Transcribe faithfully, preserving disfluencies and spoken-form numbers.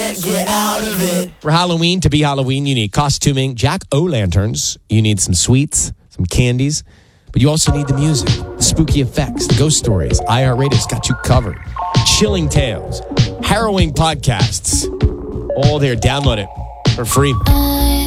can't get out of it. For Halloween, to be Halloween, you need costuming, jack-o'-lanterns, you need some sweets, some candies, but you also need the music, the spooky effects, the ghost stories. iHeartRadio's got you covered. Chilling tales, harrowing podcasts, all there. Download it for free. I